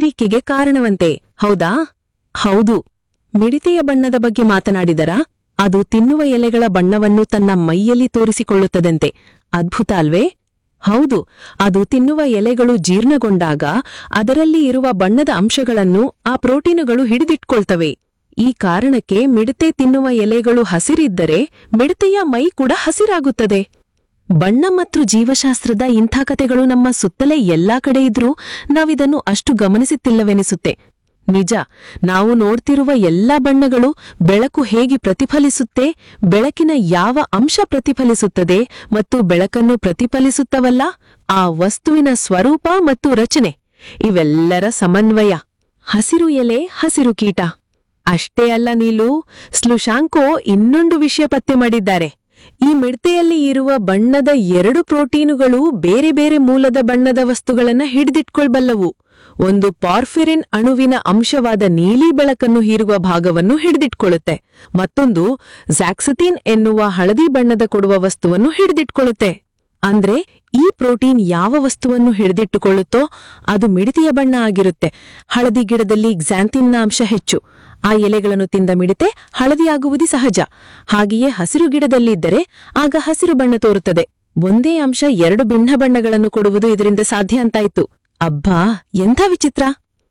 ಏರಿಕೆಗೆ ಕಾರಣವಂತೆ, ಹೌದಾ? ಹೌದು. ಮಿಡತೆಯ ಬಣ್ಣದ ಬಗ್ಗೆ ಮಾತನಾಡಿದರಾ? ಅದು ತಿನ್ನುವ ಎಲೆಗಳ ಬಣ್ಣವನ್ನು ತನ್ನ ಮೈಯಲ್ಲಿ ತೋರಿಸಿಕೊಳ್ಳುತ್ತದಂತೆ. ಅದ್ಭುತ ಅಲ್ವೇ? ಹೌದು. ಅದು ತಿನ್ನುವ ಎಲೆಗಳು ಜೀರ್ಣಗೊಂಡಾಗ ಅದರಲ್ಲಿ ಇರುವ ಬಣ್ಣದ ಅಂಶಗಳನ್ನು ಆ ಪ್ರೋಟೀನುಗಳು ಹಿಡಿದಿಟ್ಕೊಳ್ತವೆ. ಈ ಕಾರಣಕ್ಕೆ ಮಿಡತೆ ತಿನ್ನುವ ಎಲೆಗಳು ಹಸಿರಿದ್ದರೆ ಮಿಡತೆಯ ಮೈ ಕೂಡ ಹಸಿರಾಗುತ್ತದೆ. ಬಣ್ಣ ಮತ್ತು ಜೀವಶಾಸ್ತ್ರದ ಇಂಥ ಕಥೆಗಳು ನಮ್ಮ ಸುತ್ತಲೇ ಎಲ್ಲಾ ಕಡೆ ಇದ್ರೂ ನಾವಿದನ್ನು ಅಷ್ಟು ಗಮನಿಸುತ್ತಿಲ್ಲವೆನಿಸುತ್ತೆ. ನಿಜ, ನಾವು ನೋಡ್ತಿರುವ ಎಲ್ಲಾ ಬಣ್ಣಗಳು ಬೆಳಕು ಹೇಗೆ ಪ್ರತಿಫಲಿಸುತ್ತೆ, ಬೆಳಕಿನ ಯಾವ ಅಂಶ ಪ್ರತಿಫಲಿಸುತ್ತದೆ ಮತ್ತು ಬೆಳಕನ್ನು ಪ್ರತಿಫಲಿಸುತ್ತವಲ್ಲ ಆ ವಸ್ತುವಿನ ಸ್ವರೂಪ ಮತ್ತು ರಚನೆ, ಇವೆಲ್ಲರ ಸಮನ್ವಯ. ಹಸಿರು ಎಲೆ, ಹಸಿರು ಕೀಟ. ಅಷ್ಟೇ ಅಲ್ಲ ನೀಲು, ಸ್ಲುಶಾಂಕೋ ಇನ್ನೊಂದು ವಿಷಯ ಪತ್ತೆ ಮಾಡಿದ್ದಾರೆ. ಈ ಮಿಡತೆಯಲ್ಲಿ ಇರುವ ಬಣ್ಣದ 2 ಪ್ರೋಟೀನುಗಳು ಬೇರೆ ಬೇರೆ ಮೂಲದ ಬಣ್ಣದ ವಸ್ತುಗಳನ್ನ ಹಿಡಿದಿಟ್ಕೊಳ್ಬಲ್ಲವು. ಒಂದು ಪಾರ್ಫಿರಿನ್ ಅಣುವಿನ ಅಂಶವಾದ ನೀಲಿ ಬೆಳಕನ್ನು ಹೀರುವ ಭಾಗವನ್ನು ಹಿಡಿದಿಟ್ಕೊಳ್ಳುತ್ತೆ, ಮತ್ತೊಂದು ಝ್ಯಾಕ್ಸತಿನ್ ಎನ್ನುವ ಹಳದಿ ಬಣ್ಣದ ಕೊಡುವ ವಸ್ತುವನ್ನು ಹಿಡಿದಿಟ್ಕೊಳ್ಳುತ್ತೆ. ಅಂದ್ರೆ ಈ ಪ್ರೋಟೀನ್ ಯಾವ ವಸ್ತುವನ್ನು ಹಿಡಿದಿಟ್ಟುಕೊಳ್ಳುತ್ತೋ ಅದು ಮಿಡತೆಯ ಬಣ್ಣ ಆಗಿರುತ್ತೆ. ಹಳದಿ ಗಿಡದಲ್ಲಿ ಕ್ಸಾಂಥಿನ್ನ ಅಂಶ ಹೆಚ್ಚು, ಆ ಎಲೆಗಳನ್ನು ತಿಂದ ಮಿಡತೆ ಹಳದಿಯಾಗುವುದು ಸಹಜ. ಹಾಗೆಯೇ ಹಸಿರು ಗಿಡದಲ್ಲಿದ್ದರೆ ಆಗ ಹಸಿರು ಬಣ್ಣ ತೋರುತ್ತದೆ. ಒಂದೇ ಅಂಶ 2 ಭಿನ್ನ ಬಣ್ಣಗಳನ್ನು ಕೊಡುವುದು ಇದರಿಂದ ಸಾಧ್ಯ ಅಂತಾಯ್ತು. ಅಬ್ಬಾ, ಎಂಥ ವಿಚಿತ್ರ!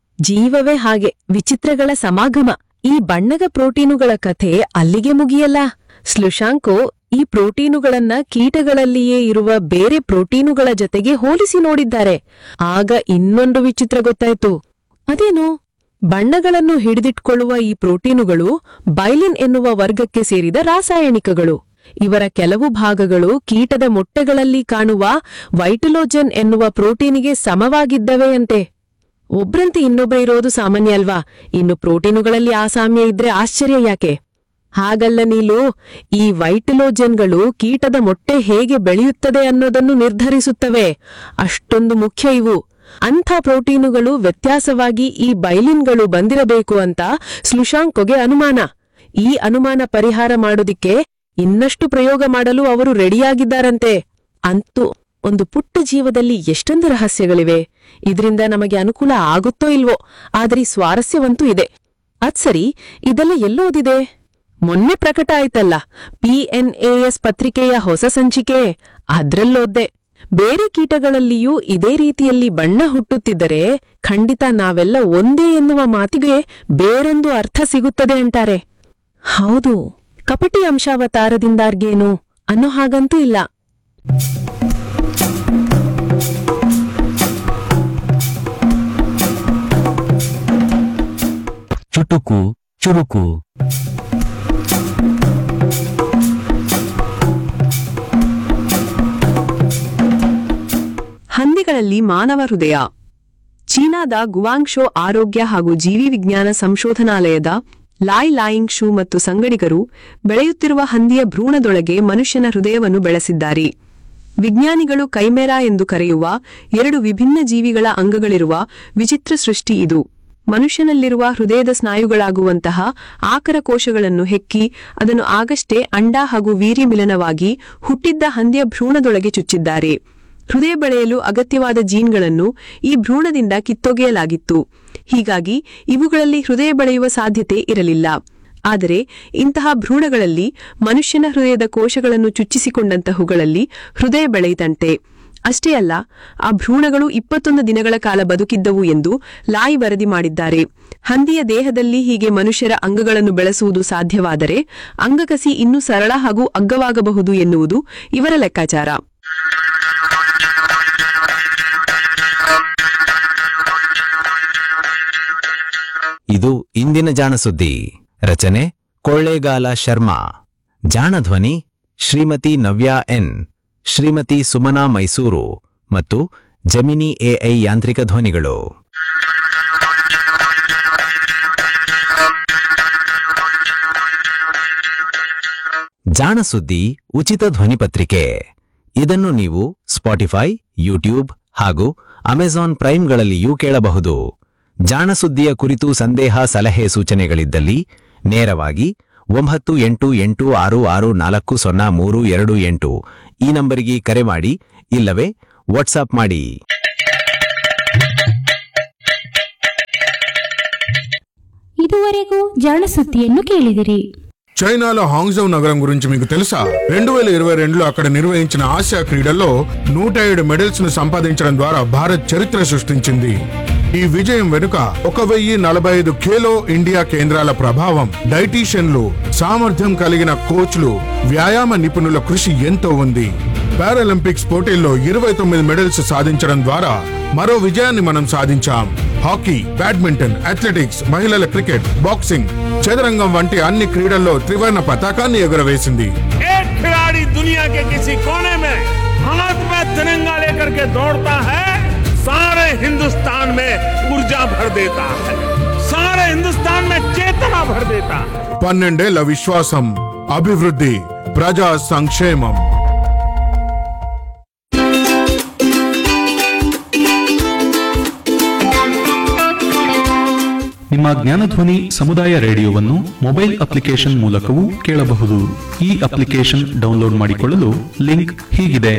ಜೀವವೇ ಹಾಗೆ, ವಿಚಿತ್ರಗಳ ಸಮಾಗಮ. ಈ ಬಣ್ಣದ ಪ್ರೋಟೀನುಗಳ ಕಥೆ ಅಲ್ಲಿಗೆ ಮುಗಿಯಲ್ಲ. ಸ್ಲುಶಾಂಕೋ ಈ ಪ್ರೋಟೀನುಗಳನ್ನ ಕೀಟಗಳಲ್ಲಿಯೇ ಇರುವ ಬೇರೆ ಪ್ರೋಟೀನುಗಳ ಜತೆಗೆ ಹೋಲಿಸಿ ನೋಡಿದ್ದಾರೆ. ಆಗ ಇನ್ನೊಂದು ವಿಚಿತ್ರ ಗೊತ್ತಾಯ್ತು. ಅದೇನು? ಬಣ್ಣಗಳನ್ನು ಹಿಡಿದಿಟ್ಕೊಳ್ಳುವ ಈ ಪ್ರೋಟೀನುಗಳು ಬೈಲಿನ್ ಎನ್ನುವ ವರ್ಗಕ್ಕೆ ಸೇರಿದ ರಾಸಾಯನಿಕಗಳು. ಇವರ ಕೆಲವು ಭಾಗಗಳು ಕೀಟದ ಮೊಟ್ಟೆಗಳಲ್ಲಿ ಕಾಣುವ ವೈಟಲೋಜನ್ ಎನ್ನುವ ಪ್ರೋಟೀನಿಗೆ ಸಮವಾಗಿದ್ದವೆಯಂತೆ. ಒಬ್ರಂತೆ ಇನ್ನೊಬ್ಬ ಇರೋದು ಸಾಮಾನ್ಯ ಅಲ್ವಾ, ಇನ್ನು ಪ್ರೋಟೀನುಗಳಲ್ಲಿ ಆ ಸಾಮ್ಯ ಇದ್ರೆ ಆಶ್ಚರ್ಯ ಯಾಕೆ? ಹಾಗಲ್ಲ ನೀಲು, ಈ ವೈಟಲೋಜನ್ಗಳು ಕೀಟದ ಮೊಟ್ಟೆ ಹೇಗೆ ಬೆಳೆಯುತ್ತದೆ ಅನ್ನೋದನ್ನು ನಿರ್ಧರಿಸುತ್ತವೆ. ಅಷ್ಟೊಂದು ಮುಖ್ಯ ಇವು. ಅಂಥ ಪ್ರೋಟೀನುಗಳು ವ್ಯತ್ಯಾಸವಾಗಿ ಈ ಬೈಲಿನ್ಗಳು ಬಂದಿರಬೇಕು ಅಂತ ಸ್ಲುಶಾಂಕೋಗೆ ಅನುಮಾನ. ಈ ಅನುಮಾನ ಪರಿಹಾರ ಮಾಡೋದಿಕ್ಕೆ ಇನ್ನಷ್ಟು ಪ್ರಯೋಗ ಮಾಡಲು ಅವರು ರೆಡಿಯಾಗಿದ್ದಾರಂತೆ. ಅಂತೂ ಒಂದು ಪುಟ್ಟ ಜೀವದಲ್ಲಿ ಎಷ್ಟೊಂದು ರಹಸ್ಯಗಳಿವೆ. ಇದರಿಂದ ನಮಗೆ ಅನುಕೂಲ ಆಗುತ್ತೋ ಇಲ್ವೋ, ಆದರೆ ಸ್ವಾರಸ್ಯವಂತೂ ಇದೆ. ಅದ್ಸರಿ, ಇದೆಲ್ಲ ಎಲ್ಲೋದಿದೆ? ಮೊನ್ನೆ ಪ್ರಕಟ ಆಯ್ತಲ್ಲ PNAS ಪತ್ರಿಕೆಯ ಹೊಸ ಸಂಚಿಕೆ, ಅದ್ರಲ್ಲೋದ್ದೆ. ಬೇರೆ ಕೀಟಗಳಲ್ಲಿಯೂ ಇದೇ ರೀತಿಯಲ್ಲಿ ಬಣ್ಣ ಹುಟ್ಟುತ್ತಿದ್ದರೆ ಖಂಡಿತ ನಾವೆಲ್ಲ ಒಂದೇ ಎನ್ನುವ ಮಾತಿಗೆ ಬೇರೊಂದು ಅರ್ಥ ಸಿಗುತ್ತದೆ ಅಂತಾರೆ. ಹೌದು, ಕಪಟಿ ಅಂಶಾವತಾರದಿಂದಾರ್ಗೇನು ಅನ್ನೋ ಹಾಗಂತೂ ಇಲ್ಲ. ಚುಟುಕು ಚುರುಕು. ಹಂದಿಗಳಲ್ಲಿ ಮಾನವ ಹೃದಯ. ಚೀನಾದ ಗುವಾಂಗ್ಶೋ ಆರೋಗ್ಯ ಹಾಗೂ ಜೀವಿ ವಿಜ್ಞಾನ ಸಂಶೋಧನಾಲಯದ ಲಾಯ್ ಲಾಯಿಂಗ್ ಶೂ ಮತ್ತು ಸಂಗಡಿಗರು ಬೆಳೆಯುತ್ತಿರುವ ಹಂದಿಯ ಭ್ರೂಣದೊಳಗೆ ಮನುಷ್ಯನ ಹೃದಯವನ್ನು ಬೆಳೆಸಿದ್ದಾರೆ. ವಿಜ್ಞಾನಿಗಳು ಕೈಮೆರಾ ಎಂದು ಕರೆಯುವ 2 ವಿಭಿನ್ನ ಜೀವಿಗಳ ಅಂಗಗಳಿರುವ ವಿಚಿತ್ರ ಸೃಷ್ಟಿ ಇದು. ಮನುಷ್ಯನಲ್ಲಿರುವ ಹೃದಯದ ಸ್ನಾಯುಗಳಾಗುವಂತಹ ಆಕರ ಕೋಶಗಳನ್ನು ಹೆಕ್ಕಿ ಅದನ್ನು ಆಗಷ್ಟೇ ಅಂಡ ಹಾಗೂ ವೀರ್ಯ ಮಿಲನವಾಗಿ ಹುಟ್ಟಿದ್ದ ಹಂದಿಯ ಭ್ರೂಣದೊಳಗೆ ಚುಚ್ಚಿದ್ದಾರೆ. ಹೃದಯ ಬೆಳೆಯಲು ಅಗತ್ಯವಾದ ಜೀನ್ಗಳನ್ನು ಈ ಭ್ರೂಣದಿಂದ ಕಿತ್ತೊಗೆಯಲಾಗಿತ್ತು. ಹೀಗಾಗಿ ಇವುಗಳಲ್ಲಿ ಹೃದಯ ಬೆಳೆಯುವ ಸಾಧ್ಯತೆ ಇರಲಿಲ್ಲ. ಆದರೆ ಇಂತಹ ಭ್ರೂಣಗಳಲ್ಲಿ ಮನುಷ್ಯನ ಹೃದಯದ ಕೋಶಗಳನ್ನು ಚುಚ್ಚಿಸಿಕೊಂಡಂತಹುಗಳಲ್ಲಿ ಹೃದಯ ಬೆಳೆಯಿತಂತೆ. ಅಷ್ಟೇ ಅಲ್ಲ, ಆ ಭ್ರೂಣಗಳು 21 ದಿನಗಳ ಕಾಲ ಬದುಕಿದ್ದವು ಎಂದು ಲಾಯ್ ವರದಿ ಮಾಡಿದ್ದಾರೆ. ಹಂದಿಯ ದೇಹದಲ್ಲಿ ಹೀಗೆ ಮನುಷ್ಯರ ಅಂಗಗಳನ್ನು ಬೆಳೆಸುವುದು ಸಾಧ್ಯವಾದರೆ ಅಂಗಕಸಿ ಇನ್ನೂ ಸರಳ ಹಾಗೂ ಅಗ್ಗವಾಗಬಹುದು ಎನ್ನುವುದು ಇವರ ಲೆಕ್ಕಾಚಾರ. ಇದು ಇಂದಿನ ಜಾಣಸುದ್ದಿ. ರಚನೆ ಕೊಳ್ಳೇಗಾಲ ಶರ್ಮಾ. ಜಾಣಧ್ವನಿ ಶ್ರೀಮತಿ ನವ್ಯಾ ಎನ್, ಶ್ರೀಮತಿ ಸುಮನಾ ಮೈಸೂರು ಮತ್ತು ಜಮಿನಿ AI ಯಾಂತ್ರಿಕ ಧ್ವನಿಗಳು. ಜಾಣಸುದ್ದಿ ಉಚಿತ ಧ್ವನಿಪತ್ರಿಕೆ. ಇದನ್ನು ನೀವು ಸ್ಪಾಟಿಫೈ, ಯೂಟ್ಯೂಬ್ ಹಾಗೂ ಅಮೆಜಾನ್ ಪ್ರೈಮ್ಗಳಲ್ಲಿಯೂ ಕೇಳಬಹುದು. ಜಾಣಸುದ್ದಿಯ ಕುರಿತು ಸಂದೇಹ, ಸಲಹೆ, ಸೂಚನೆಗಳಿದ್ದಲ್ಲಿ ನೇರವಾಗಿ 9886640328 ಈ ನಂಬರಿಗೆ ಕರೆ ಮಾಡಿ, ಇಲ್ಲವೇ ವಾಟ್ಸಾಪ್ ಮಾಡಿ. ಇದುವರೆಗೂ ಜಾಣ ಸುದ್ದಿಯನ್ನು ಕೇಳಿದಿರಿ. చైనాలో హాంగ్జౌ నగరం గురించి మీకు తెలుసా? 2022లో అక్కడ నిర్వహించిన ఆసియా క్రీడల్లో 107 మెడల్స్ ను సంపాదించడం ద్వారా భారత్ చరిత్ర సృష్టించింది. ఈ విజయం వెనుక 1045 ఖేలో ఇండియా కేంద్రాల ప్రభావం, డైటీషియన్లు, సామర్థ్యం కలిగిన కోచ్లు, వ్యాయామ నిపుణుల కృషి ఎంతో ఉంది. పారాలింపిక్స్ పోటీల్లో 29 మెడల్స్ సాధించడం ద్వారా మరో విజయాన్ని మనం సాధించాం. హాకీ, బ్యాడ్మింటన్, అథ్లెటిక్స్, మహిళల క్రికెట్, బాక్సింగ్, చదరంగం వంటి అన్ని క్రీడల్లో త్రివర్ణ పతాకాన్ని ఎగురవేసింది. एक खिलाड़ी दुनिया के किसी कोने में हाथ में तिरंगा लेकर के दौड़ता है, सारे हिंदुस्तान में ऊर्जा भर देता है, सारे हिंदुस्तान में चेतना भर देता है. 12 ఏళ్ల విశ్వాసం, అభివృద్ధి, ప్రజా సంక్షేమం. ನಿಮ್ಮ ಜ್ಞಾನಧ್ವನಿ ಸಮುದಾಯ ರೇಡಿಯೋವನ್ನು ಮೊಬೈಲ್ ಅಪ್ಲಿಕೇಶನ್ ಮೂಲಕವೂ ಕೇಳಬಹುದು. ಈ ಅಪ್ಲಿಕೇಶನ್ ಡೌನ್ಲೋಡ್ ಮಾಡಿಕೊಳ್ಳಲು ಲಿಂಕ್ ಹೀಗಿದೆ: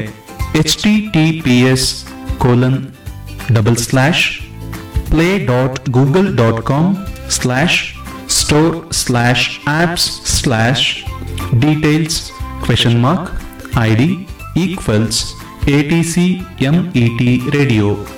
https://play.google.com/store/apps/details?id=ATCMET radio